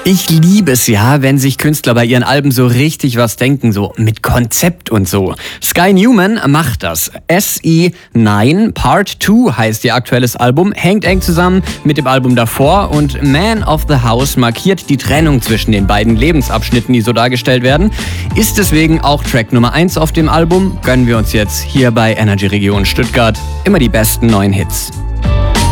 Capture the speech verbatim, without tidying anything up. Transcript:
Ich liebe es ja, wenn sich Künstler bei ihren Alben so richtig was denken, so mit Konzept und so. Sky Newman macht das. S E neun Part zwei heißt ihr aktuelles Album, hängt eng zusammen mit dem Album davor und Man of the House markiert die Trennung zwischen den beiden Lebensabschnitten, die so dargestellt werden. Ist deswegen auch Track Nummer eins auf dem Album. Gönnen wir uns jetzt hier bei Energy Region Stuttgart immer die besten neuen Hits.